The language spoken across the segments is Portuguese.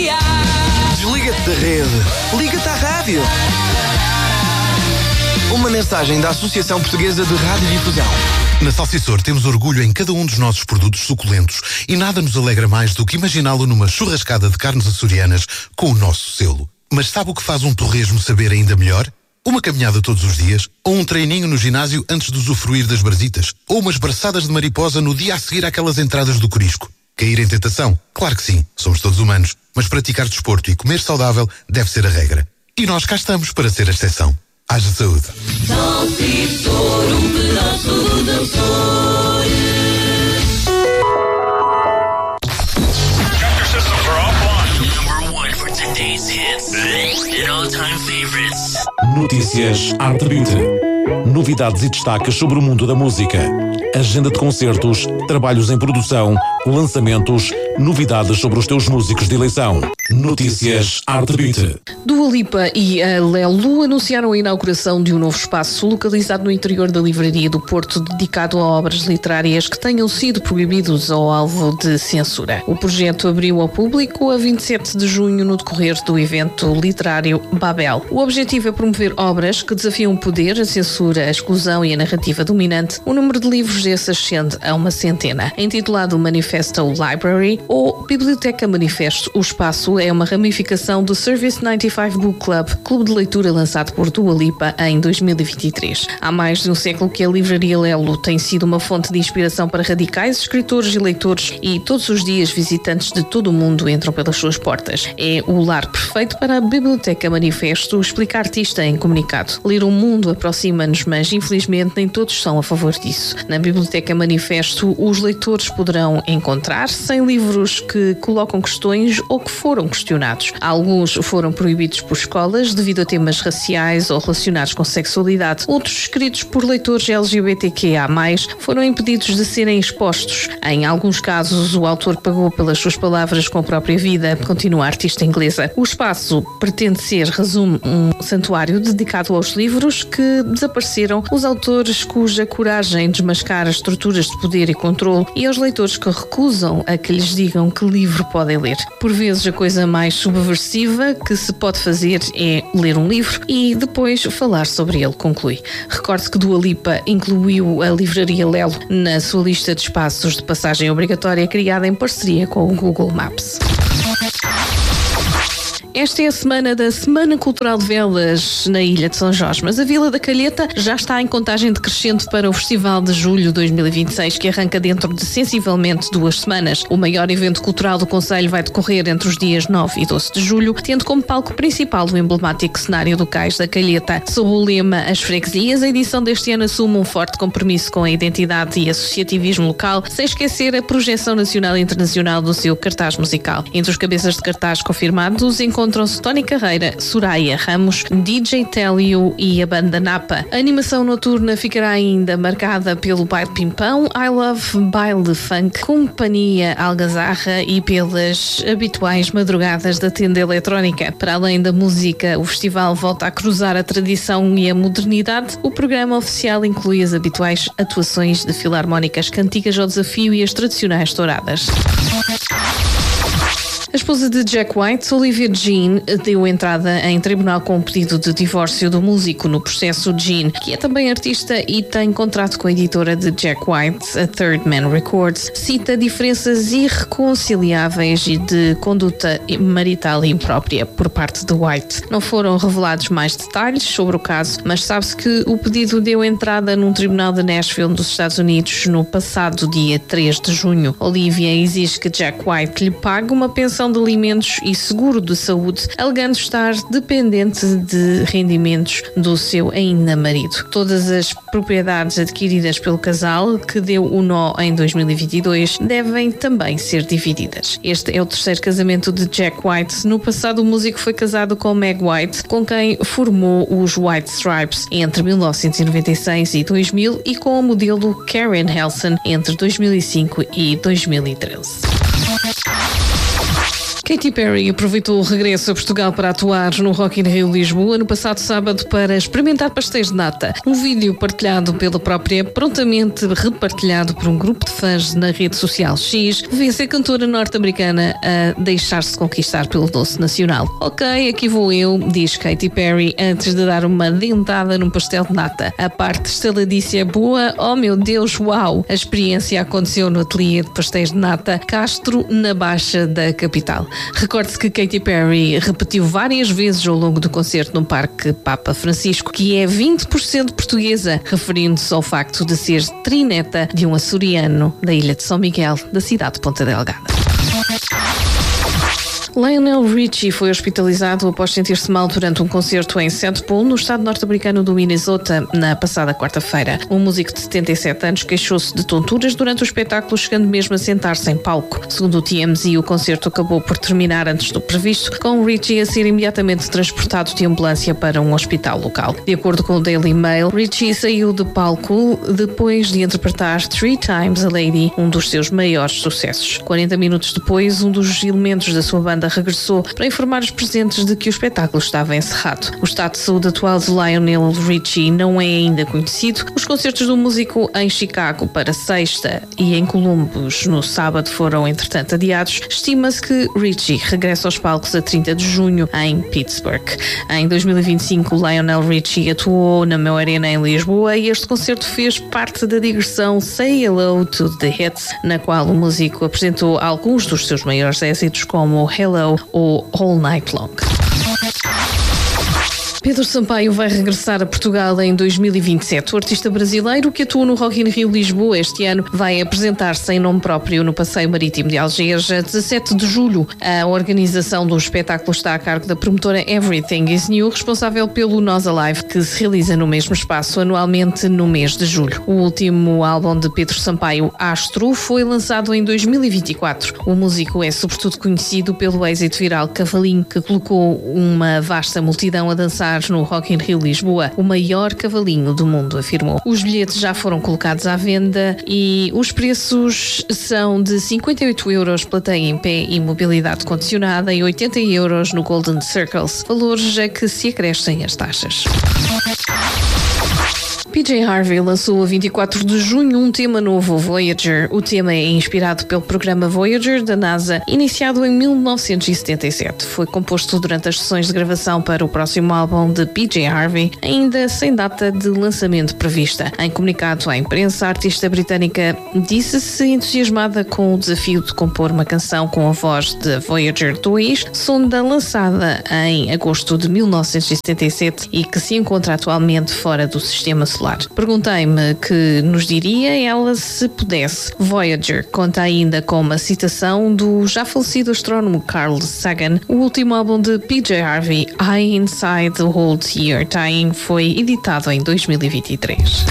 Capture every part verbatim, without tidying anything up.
Desliga-te da rede. Liga-te à rádio. Uma mensagem da Associação Portuguesa de Radiodifusão. Na Salsissor temos orgulho em cada um dos nossos produtos suculentos e nada nos alegra mais do que imaginá-lo numa churrascada de carnes açorianas com o nosso selo. Mas sabe o que faz um torresmo saber ainda melhor? Uma caminhada todos os dias, ou um treininho no ginásio antes de usufruir das brasitas, ou umas braçadas de mariposa no dia a seguir àquelas entradas do corisco. Cair em tentação? Claro que sim, somos todos humanos, mas praticar desporto e comer saudável deve ser a regra. E nós cá estamos para ser a exceção. Haja saúde. Salsissor, um pedaço de Açores. Number one for today's hits and all-time favorites. Notícias Arte Beat. Novidades e destaques sobre o mundo da música. Agenda de concertos, trabalhos em produção, lançamentos, novidades sobre os teus músicos de eleição. Notícias Arte Beat. Dua Lipa e a Lelo anunciaram a inauguração de um novo espaço localizado no interior da Livraria do Porto, dedicado a obras literárias que tenham sido proibidos ao alvo de censura. O projeto abriu ao público a vinte e sete de junho no decorrer do evento literário Babel. O objetivo é promover obras que desafiam o poder, a censura, a exclusão e a narrativa dominante. O número de livros desses ascende a uma centena. Intitulado Manifesto Library ou Biblioteca Manifesto, o espaço é uma ramificação do Service noventa e cinco Book Club, clube de leitura lançado por Dua Lipa em dois mil e vinte e três. Há mais de um século que a Livraria Lelo tem sido uma fonte de inspiração para radicais, escritores e leitores, e todos os dias visitantes de todo o mundo entram pelas suas portas. É o lar perfeito para a Biblioteca Manifesto, explica a artista em comunicado. Ler o mundo aproxima-nos, mas infelizmente nem todos são a favor disso. Na Biblioteca Manifesto, os leitores poderão encontrar-se em livros que colocam questões ou que foram questionados. Alguns foram proibidos por escolas devido a temas raciais ou relacionados com sexualidade. Outros, escritos por leitores L G B T Q I A mais, foram impedidos de serem expostos. Em alguns casos, o autor pagou pelas suas palavras com a própria vida, continua a artista inglesa. O espaço pretende ser, resume, um santuário dedicado aos livros que desapareceram, os autores cuja coragem desmascara as estruturas de poder e controle, e aos leitores que recusam a que lhes digam que livro podem ler. Por vezes, a coisa mais subversiva que se pode fazer é ler um livro e depois falar sobre ele, conclui. Recorde que Dua Lipa incluiu a Livraria Lelo na sua lista de espaços de passagem obrigatória criada em parceria com o Google Maps. Esta é a semana da Semana Cultural de Velas na Ilha de São Jorge, mas a Vila da Calheta já está em contagem decrescente para o Festival de Julho dois mil e vinte e seis, que arranca dentro de sensivelmente duas semanas. O maior evento cultural do concelho vai decorrer entre os dias nove e doze de julho, tendo como palco principal o emblemático cenário do Cais da Calheta. Sob o lema As Freguesias, a edição deste ano assume um forte compromisso com a identidade e associativismo local, sem esquecer a projeção nacional e internacional do seu cartaz musical. Entre os cabeças de cartaz confirmados, encontram-se Tony Carreira, Soraya Ramos, D J Télio e a banda Napa. A animação noturna ficará ainda marcada pelo baile pimpão, I Love Baile Funk, Companhia Algazarra e pelas habituais madrugadas da tenda eletrónica. Para além da música, o festival volta a cruzar a tradição e a modernidade. O programa oficial inclui as habituais atuações de filarmónicas, cantigas ao desafio e as tradicionais touradas. A esposa de Jack White, Olivia Jean, deu entrada em tribunal com um pedido de divórcio do músico no processo. Jean, que é também artista e tem contrato com a editora de Jack White, a Third Man Records, cita diferenças irreconciliáveis e de conduta marital imprópria por parte de White. Não foram revelados mais detalhes sobre o caso, mas sabe-se que o pedido deu entrada num tribunal de Nashville, dos Estados Unidos, no passado dia três de junho. Olivia exige que Jack White lhe pague uma pensão de alimentos e seguro de saúde, alegando estar dependente de rendimentos do seu ainda marido. Todas as propriedades adquiridas pelo casal, que deu o nó em dois mil e vinte e dois, devem também ser divididas. Este é o terceiro casamento de Jack White. No passado, o músico foi casado com Meg White, com quem formou os White Stripes entre mil novecentos e noventa e seis e dois mil, e com a modelo Karen Helson entre dois mil e cinco e dois mil e treze. Katy Perry aproveitou o regresso a Portugal para atuar no Rock in Rio Lisboa no passado sábado para experimentar pastéis de nata. Um vídeo partilhado pela própria, prontamente repartilhado por um grupo de fãs na rede social X, vê-se a cantora norte-americana a deixar-se conquistar pelo doce nacional. Ok, aqui vou eu, diz Katy Perry antes de dar uma dentada num pastel de nata. A parte estaladiça é boa, oh meu Deus, uau! A experiência aconteceu no ateliê de pastéis de nata Castro, na Baixa da capital. Recorde-se que Katy Perry repetiu várias vezes ao longo do concerto no Parque Papa Francisco que é vinte por cento portuguesa, referindo-se ao facto de ser trineta de um açoriano da ilha de São Miguel, da cidade de Ponta Delgada. Lionel Richie foi hospitalizado após sentir-se mal durante um concerto em Saint Paul, no estado norte-americano do Minnesota, na passada quarta-feira. Um músico de setenta e sete anos queixou-se de tonturas durante o espetáculo, chegando mesmo a sentar-se em palco. Segundo o T M Z, o concerto acabou por terminar antes do previsto, com Richie a ser imediatamente transportado de ambulância para um hospital local. De acordo com o Daily Mail, Richie saiu de palco depois de interpretar Three Times a Lady, um dos seus maiores sucessos. quarenta minutos depois, um dos elementos da sua banda regressou para informar os presentes de que o espetáculo estava encerrado. O estado de saúde atual de Lionel Richie não é ainda conhecido. Os concertos do músico em Chicago para sexta e em Columbus no sábado foram, entretanto, adiados. Estima-se que Richie regressa aos palcos a trinta de junho em Pittsburgh. Em dois mil e vinte e cinco, Lionel Richie atuou na Meu Arena em Lisboa e este concerto fez parte da digressão Say Hello to the Hits, na qual o músico apresentou alguns dos seus maiores êxitos, como Hello ou All Night Long. Pedro Sampaio vai regressar a Portugal em dois mil e vinte e sete. O artista brasileiro que atuou no Rock in Rio Lisboa este ano vai apresentar-se em nome próprio no Passeio Marítimo de Algés a dezassete de julho. A organização do espetáculo está a cargo da promotora Everything is New, responsável pelo Nós Alive, que se realiza no mesmo espaço anualmente no mês de julho. O último álbum de Pedro Sampaio, Astro, foi lançado em dois mil e vinte e quatro. O músico é sobretudo conhecido pelo êxito viral Cavalinho, que colocou uma vasta multidão a dançar no Rock in Rio Lisboa. O maior cavalinho do mundo, afirmou. Os bilhetes já foram colocados à venda e os preços são de cinquenta e oito euros plateia em pé e mobilidade condicionada e oitenta euros no Golden Circles, valores a que se acrescem as taxas. P J Harvey lançou a vinte e quatro de junho um tema novo, Voyager. O tema é inspirado pelo programa Voyager da NASA, iniciado em mil novecentos e setenta e sete. Foi composto durante as sessões de gravação para o próximo álbum de P J Harvey, ainda sem data de lançamento prevista. Em comunicado à imprensa, a artista britânica disse-se entusiasmada com o desafio de compor uma canção com a voz de Voyager dois, sonda lançada em agosto de mil novecentos e setenta e sete e que se encontra atualmente fora do sistema solar. Perguntei-me que nos diria ela se pudesse. Voyager conta ainda com uma citação do já falecido astrónomo Carl Sagan. O último álbum de P J Harvey, I Inside the World Year Dying, foi editado em dois mil e vinte e três.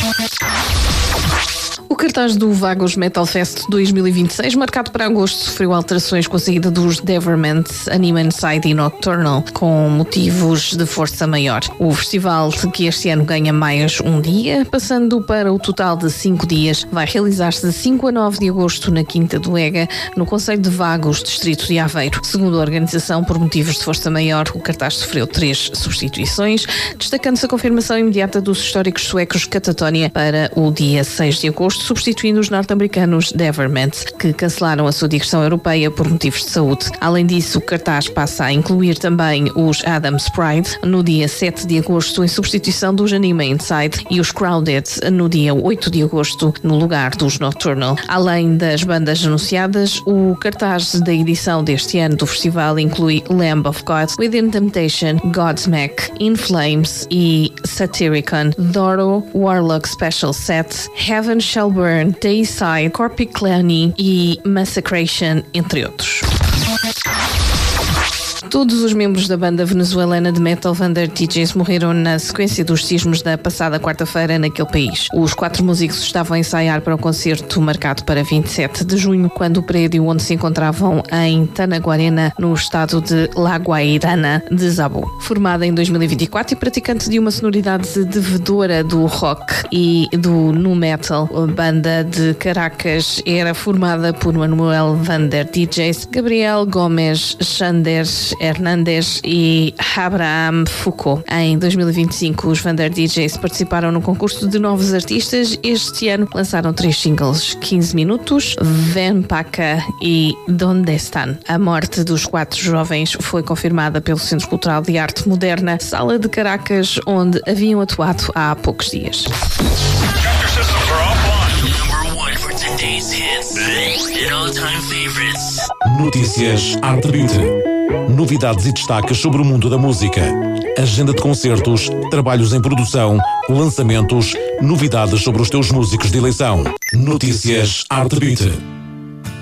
O cartaz do Vagos Metal Fest dois mil e vinte e seis, marcado para agosto, sofreu alterações com a saída dos Deverment, Anima Inside e Nocturnal, com motivos de força maior. O festival, que este ano ganha mais um dia, passando para o total de cinco dias, vai realizar-se de cinco a nove de agosto na Quinta do Ega, no concelho de Vagos, distrito de Aveiro. Segundo a organização, por motivos de força maior, o cartaz sofreu três substituições, destacando-se a confirmação imediata dos históricos suecos Catatonia para o dia seis de agosto, substituindo os norte-americanos Deverment, que cancelaram a sua digressão europeia por motivos de saúde. Além disso, o cartaz passa a incluir também os Adam's Pride no dia sete de agosto, em substituição dos Anima Inside, e os Crowded no dia oito de agosto, no lugar dos Nocturnal. Além das bandas anunciadas, o cartaz da edição deste ano do festival inclui Lamb of God, Within Temptation, Godsmack, In Flames e Satyricon, Doro, Warlock Special Set, Heaven Shall Burn, Dayside, Corpiclani e Massacration, entre outros. Todos os membros da banda venezuelana de metal Vander D Js morreram na sequência dos sismos da passada quarta-feira naquele país. Os quatro músicos estavam a ensaiar para o concerto marcado para vinte e sete de junho, quando o prédio onde se encontravam em Tanaguarena, no estado de La Guairana, desabou. Formada em dois mil e vinte e quatro e praticante de uma sonoridade devedora do rock e do nu metal, a banda de Caracas era formada por Manuel Vander D Js, Gabriel Gomes Xander Hernández e Abraham Foucault. Em dois mil e vinte e cinco, os Vander D Js participaram no concurso de novos artistas. Este ano lançaram três singles: quinze minutos, Ven Paca e Donde Están. A morte dos quatro jovens foi confirmada pelo Centro Cultural de Arte Moderna, Sala de Caracas, onde haviam atuado há poucos dias. Number one for today's hits and all-time favorites. Notícias Arte Beauty. Novidades e destaques sobre o mundo da música. Agenda de concertos, trabalhos em produção, lançamentos, novidades sobre os teus músicos de eleição. Notícias Arte Beauty.